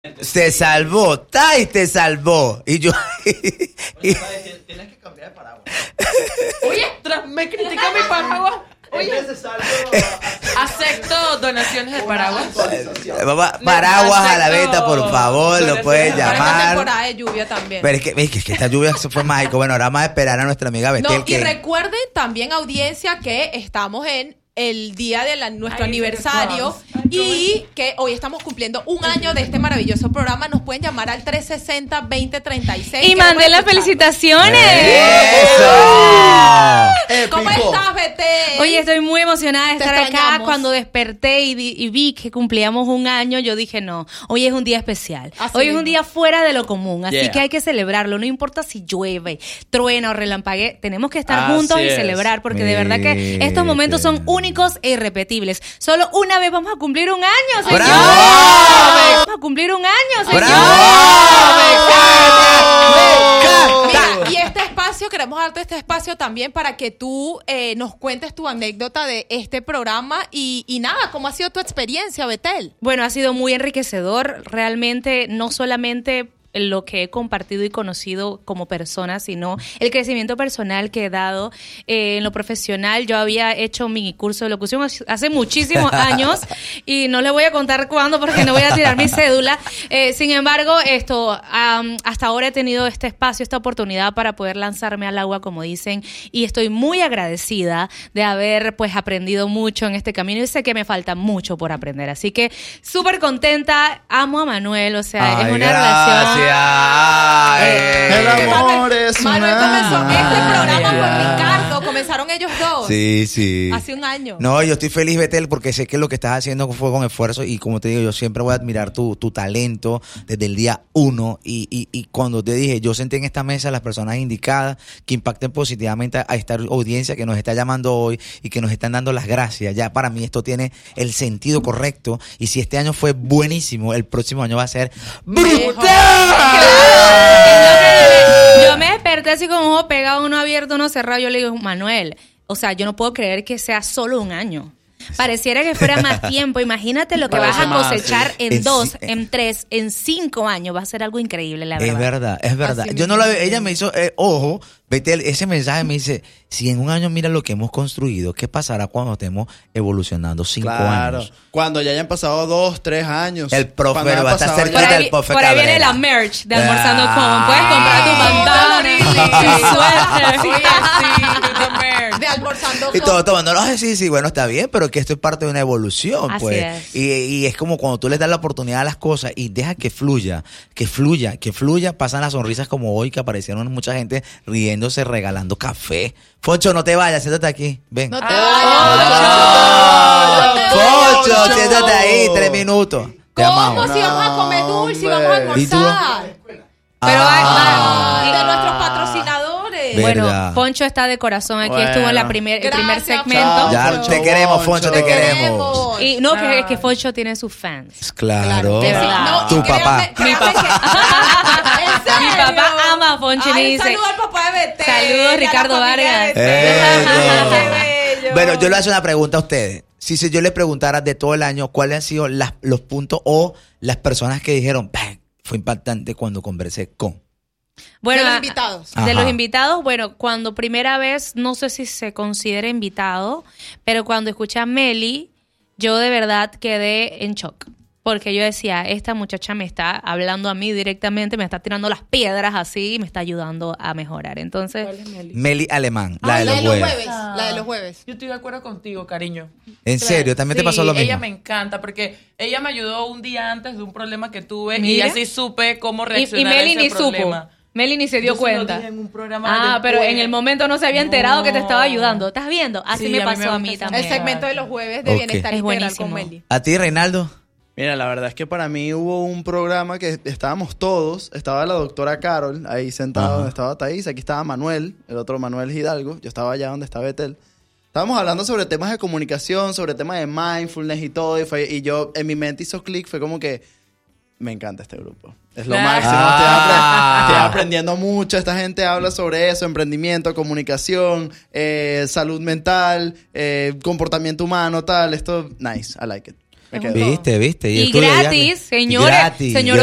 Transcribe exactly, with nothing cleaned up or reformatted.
Se salvó, Tai te salvó. Y yo. Oye, tienes que cambiar de paraguas. Oye, tras me critica mi paraguas. Oye, acepto donaciones de paraguas. Papá, paraguas a la venta, por favor, lo puedes Para esta llamar. temporada de lluvia también. Pero es que, es que, es que esta lluvia fue mágico. Bueno, ahora vamos a esperar a nuestra amiga Betel. No, que... y recuerden también, audiencia, que estamos en el día de la, nuestro Ay, aniversario Ay, y que hoy estamos cumpliendo un año de este maravilloso programa. Nos pueden llamar al tres sesenta, veinte treinta y seis. Y mandé las felicitaciones. ¡Eso! ¿Cómo estás, Betel? Oye, estoy muy emocionada de Te estar acá. extrañamos. Cuando desperté y, di- y vi que cumplíamos un año, yo dije, no, hoy es un día especial. Así hoy es mismo. un día fuera de lo común, así Yeah. que hay que celebrarlo. No importa si llueve, truena o relampaguee, tenemos que estar Así juntos y es. celebrar, porque de verdad que estos momentos son únicos e irrepetibles. Solo una vez vamos a cumplir un año, señor. ¡Bravo! Vamos a cumplir un año, señor. ¡Bravo! Mira, y este espacio, queremos darte este espacio también para que tú eh, nos cuentes tu anécdota de este programa y, y nada, ¿cómo ha sido tu experiencia, Betel? Bueno, ha sido muy enriquecedor, realmente, no solamente lo que he compartido y conocido como persona, sino el crecimiento personal que he dado eh, en lo profesional. Yo había hecho mi curso de locución hace muchísimos años y no les voy a contar cuándo porque no voy a tirar mi cédula. Eh, sin embargo, esto um, hasta ahora he tenido este espacio, esta oportunidad para poder lanzarme al agua, como dicen, y estoy muy agradecida de haber pues aprendido mucho en este camino y sé que me falta mucho por aprender. Así que súper contenta, amo a Manuel, o sea, Ay, es una gracias. relación. Ay. El amor es Manuel una comenzó este programa con magia. Ricardo, comenzaron ellos dos Sí, sí. hace un año. No, yo estoy feliz, Betel, porque sé que lo que estás haciendo fue con esfuerzo y como te digo, yo siempre voy a admirar tu, tu talento desde el día uno y, y, y cuando te dije, yo senté en esta mesa a las personas indicadas que impacten positivamente a, a esta audiencia que nos está llamando hoy y que nos están dando las gracias. Ya para mí esto tiene el sentido correcto y si este año fue buenísimo, el próximo año va a ser brutal. Yo me desperté así con un ojo pegado, uno abierto, uno cerrado. Yo le digo, Manuel, o sea, yo no puedo creer que sea solo un año. Pareciera que fuera más tiempo. Imagínate lo que vas Parece a más, cosechar sí. en En dos, sí- en tres, en cinco años. Va a ser algo increíble, la verdad. Es verdad, es verdad. Así Yo no la mismo. ella me hizo, eh, ojo, Betel, ese mensaje me dice, si en un año mira lo que hemos construido, ¿qué pasará cuando estemos evolucionando cinco Claro. años? Cuando ya hayan pasado dos, tres años. El profe Cuando hayan va a estar pasado cerca Por ya- ahí, del profe por ahí viene Cabrera. la merch de Almorzando Ah. con. Puedes comprar tu bandana, tu suéter. Oye, sí, the merch. De almorzando Y con- todo tomando, no, sí, sí, bueno, está bien, pero que esto es parte de una evolución, Así pues. es. Y, y es como cuando tú les das la oportunidad a las cosas y deja que fluya, que fluya, que fluya, pasan las sonrisas como hoy, que aparecieron mucha gente riéndose, regalando café. Foncho, no te vayas, siéntate aquí, ven. No te Ah, vayas. Foncho, Foncho. siéntate ahí, tres minutos. Te ¿Cómo? amamos. Si vamos a comer dulce y vamos a hombre. ¿Y tú? almorzar. Pero va- Ah. De nuestros patrocinadores. Ve- Bueno, Verdad. Foncho está de corazón. Aquí Bueno. estuvo en la primer, el primer Gracias, segmento. Foncho. Ya Foncho, te queremos, Foncho, te Foncho. queremos. Y no, que, es que Foncho tiene sus fans. Claro. De verdad. No, y Tu papá. créanme- créanme que- ¿En serio? Mi papá ama a Foncho y me Ay, dice. saludos al papá de Betel. Saludos, y a la Ricardo familia de Vargas. Betel. Eso. Qué bello. Bueno, yo le hago una pregunta a ustedes. Si, si yo les preguntara de todo el año, ¿cuáles han sido las, los puntos o las personas que dijeron, "Bang, fue impactante cuando conversé con"? Bueno, De los a- invitados. De Ajá. los invitados, bueno, cuando primera vez, no sé si se considera invitado, pero cuando escuché a Meli, yo de verdad quedé en shock. Porque yo decía, esta muchacha me está hablando a mí directamente, me está tirando las piedras así y me está ayudando a mejorar. Entonces, ¿Cuál es Meli? Meli Alemán, la Ah, de la los de los jueves. jueves. La de los jueves. Yo estoy de acuerdo contigo, cariño. ¿En serio? ¿También te Sí, pasó lo mismo? Ella me encanta porque ella me ayudó un día antes de un problema que tuve y Mira. así supe cómo y, reaccionar y Meli a ese ni problema. supo. Meli ni se dio Yo se lo cuenta. dije en un programa Ah, pero después. en el momento no se había enterado que te estaba No. ayudando. ¿Estás viendo? Así Sí, me a mí me pasó a gusta mí esa también. El segmento de los jueves de Ok. Bienestar Es Integral con buenísimo. Meli. ¿A ti, Reinaldo? Mira, la verdad es que para mí hubo un programa que estábamos todos, estaba la doctora Carol ahí sentada Ajá. donde estaba Thaís, aquí estaba Manuel, el otro Manuel Hidalgo, yo estaba allá donde estaba Betel. Estábamos hablando sobre temas de comunicación, sobre temas de mindfulness y todo, y, fue- y yo en mi mente hizo clic, fue como que me encanta este grupo. Es lo Ah. máximo, estoy, apre- estoy aprendiendo mucho, esta gente habla sobre eso, emprendimiento, comunicación, eh, salud mental, eh, comportamiento humano, tal, esto, nice, I like it. Me quedo. ¿Viste, viste? Y el tuyo, gratis, ya- señores, Gratis, señor